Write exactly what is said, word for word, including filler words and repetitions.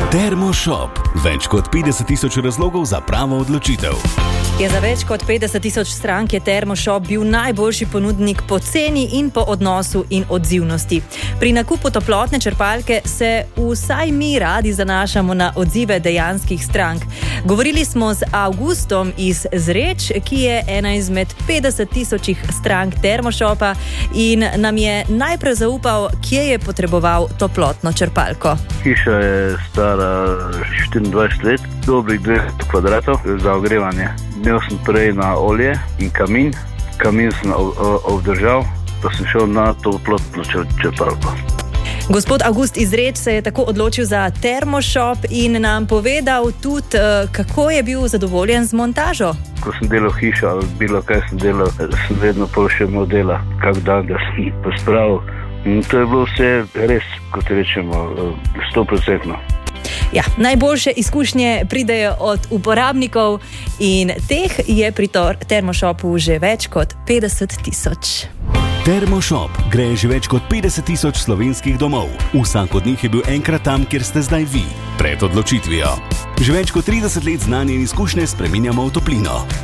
Termoshop. Več kot petdeset tisoč razlogov za pravo odločitev. Je za več kot petdeset tisoč strank je Termoshop bil najboljši ponudnik po ceni in po odnosu in odzivnosti. Pri nakupu toplotne črpalke se vsaj mi radi zanašamo na odzive dejanskih strank. Govorili smo z Avgustom iz Zreč, ki je ena izmed petdeset tisočih strank Termoshopa in nam je najprej zaupal, kje je potreboval toplotno črpalko. Hiša je stara štiriindvajset let, dobrih dvesto kvadratov za ogrevanje. Imel sem prej na olje in kamin, kamin sem obdržal, pa sem šel na toplotno črpalko. Gospod Avgust iz Zreč se je tako odločil za Termoshop in nam povedal tudi, kako je bil zadovoljen z montažo. Ko sem delal hišo ali bilo kaj sem delal, sem vedno pol še modela, kak dan ga sem pospravil. In to je bilo vse res, kot rečemo, sto procentno. Ja, najboljše izkušnje pridejo od uporabnikov in teh je pri Termoshopu že več kot petdeset tisoč. Termoshop gre že več kot petdeset tisoč slovenskih domov. Vsak od njih je bil enkrat tam, kjer ste zdaj vi, pred odločitvijo. Že več kot trideset let znanja in izkušnje spreminjamo v toplino.